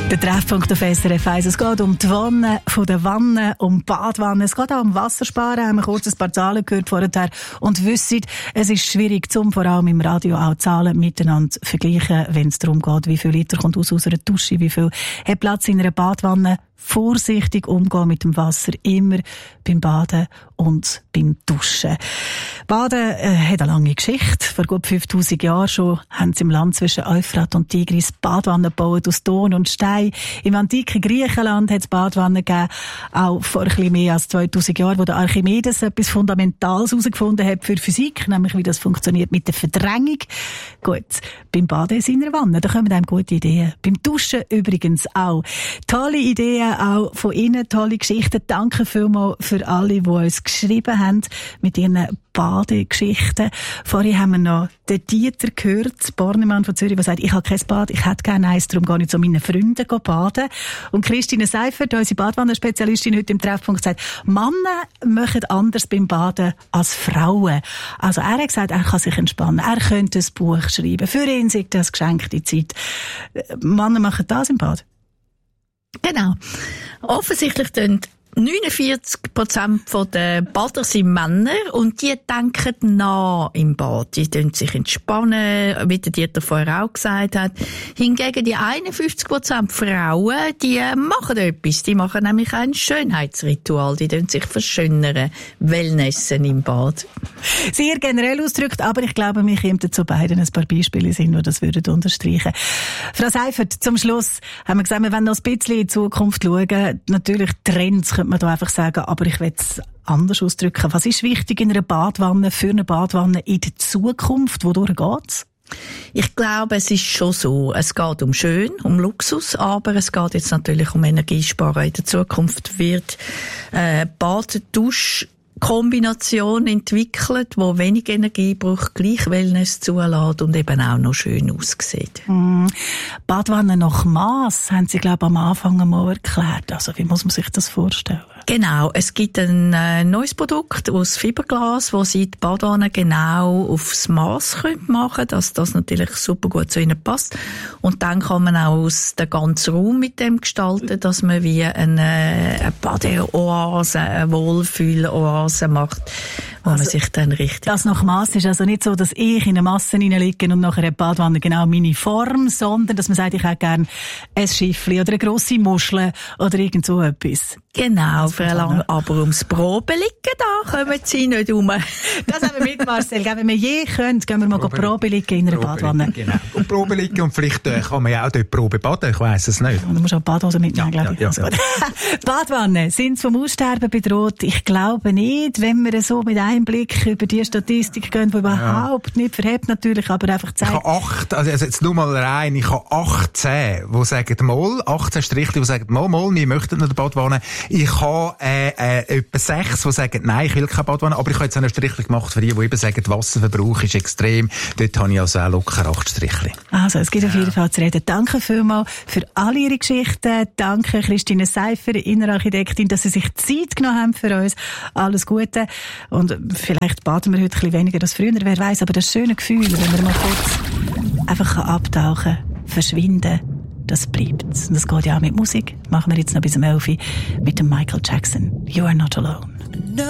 Der Treffpunkt auf SRF 1. Es geht um die Wanne, von der Wanne, um Badwanne. Es geht auch um Wassersparen. Haben wir kurz ein paar Zahlen gehört vorher. Und wissen, es ist schwierig, vor allem im Radio auch Zahlen miteinander zu vergleichen, wenn es darum geht, wie viel Liter kommt aus einer Dusche, wie viel hat Platz in einer Badwanne. Vorsichtig umgehen mit dem Wasser, immer beim Baden und beim Duschen. Baden hat eine lange Geschichte. Vor gut 5000 Jahren schon haben sie im Land zwischen Euphrat und Tigris Badwannen gebaut aus Ton und Stein. Im antiken Griechenland hat es Badwannen gegeben, auch vor ein bisschen mehr als 2000 Jahren, wo der Archimedes etwas Fundamentales herausgefunden hat für Physik, nämlich wie das funktioniert mit der Verdrängung. Gut, beim Baden in seiner Wanne, da kommen einem gute Ideen. Beim Duschen übrigens auch. Tolle Ideen auch von Ihnen, tolle Geschichten. Danke vielmals für alle, die uns geschrieben haben mit ihren Badegeschichten. Vorhin haben wir noch den Dieter gehört, Bornemann von Zürich, der sagt, ich habe kein Bad, ich hätte gerne eins, darum gehe ich zu meinen Freunden baden. Und Christine Seifert, unsere Badwannenspezialistin heute im Treffpunkt, sagt, Männer machen anders beim Baden als Frauen. Also er hat gesagt, er kann sich entspannen, er könnte ein Buch schreiben. Für ihn ist das geschenkte Zeit. Männer machen das im Bad? Genau. Offensichtlich 49% der Bader sind Männer und die denken nach im Bad. Die sich entspannen, wie der Dieter vorher auch gesagt hat. Hingegen die 51% Frauen, die machen etwas. Die machen nämlich ein Schönheitsritual. Die sich verschönern, Wellnessen im Bad. Sehr generell ausgedrückt, aber ich glaube, mir kämen zu beiden ein paar Beispiele sind, die das würden unterstreichen. Frau Seifert, zum Schluss haben wir gesagt, wir wollen noch ein bisschen in die Zukunft schauen. Natürlich Trends könnte man da einfach sagen, aber ich will es anders ausdrücken. Was ist wichtig in einer Badwanne, für eine Badwanne in der Zukunft? Wodurch geht's? Ich glaube, es ist schon so. Es geht um schön, um Luxus, aber es geht jetzt natürlich um Energiesparen. In der Zukunft wird Bad-Dusch-Kombination entwickelt, die wenig Energie braucht, gleich Wellness zulässt und eben auch noch schön aussieht. Badwanne nach Mass haben Sie, glaube ich, am Anfang einmal erklärt. Also, wie muss man sich das vorstellen? Genau, es gibt ein neues Produkt aus Fiberglas, wo Sie die Badwanne genau aufs Mass machen können, dass das natürlich super gut zu Ihnen passt. Und dann kann man auch den ganzen Raum mit dem gestalten, dass man wie eine Badeoase, eine Wohlfühloase macht, wo man sich dann richtig... Das nach Mass ist also nicht so, dass ich in eine Masse hineinliege und nachher eine Badwanne genau meine Form, sondern dass man sagt, ich hätte gerne ein Schiffli oder eine grosse Muschel oder irgend so etwas. Genau, aber ums Probeliegen, da kommen Sie nicht rum. Das haben wir mit, Marcel. Wenn wir je können, gehen wir mal Probeliegen in einer Badwanne. Genau. Und Probeliegen und vielleicht kann man ja auch dort Probe baden, ich weiss es nicht. Und du musst auch Badhose mitnehmen, glaube ich. Ja. Badwannen sind vom Aussterben bedroht. Ich glaube nicht, wenn wir so mit einem Blick über die Statistik gehen, die überhaupt nicht verhebt natürlich, aber einfach zeigt. Ich habe 8, also jetzt nur mal rein, ich habe 18, die sagen mal, 18 Strichli, die sagen mal, wir möchten nicht eine Badwanne. Ich habe etwa 6, die sagen, nein, ich will keine Badwanne, aber ich habe jetzt einen Strichli gemacht für die eben sagen, der Wasserverbrauch ist extrem. Dort habe ich also auch locker 8 Strichli. Also, es gibt auf jeden Fall zu reden. Danke vielmals für alle Ihre Geschichten. Danke Christine Seifert, Innenarchitektin, dass Sie sich Zeit genommen haben für uns. Alles Gute. Und vielleicht baden wir heute ein bisschen weniger als früher, wer weiß, aber das schöne Gefühl, wenn man mal kurz einfach abtauchen kann, verschwinden, das bleibt. Und das geht ja auch mit Musik. Machen wir jetzt noch bis um 11 Uhr mit dem Michael Jackson. You are not alone.